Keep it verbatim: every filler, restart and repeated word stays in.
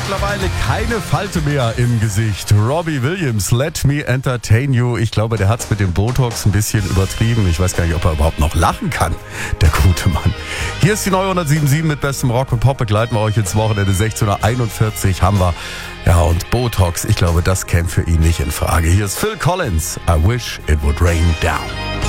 mittlerweile keine Falte mehr im Gesicht. Robbie Williams, Let Me Entertain You. Ich glaube, der hat's mit dem Botox ein bisschen übertrieben. Ich weiß gar nicht, ob er überhaupt noch lachen kann, der gute Mann. Hier ist die neue hundertsieben Komma sieben mit bestem Rock und Pop. Begleiten wir euch ins Wochenende. sechzehn Uhr einundvierzig haben wir. Ja, und Botox, ich glaube, das käme für ihn nicht in Frage. Hier ist Phil Collins. I wish it would rain down.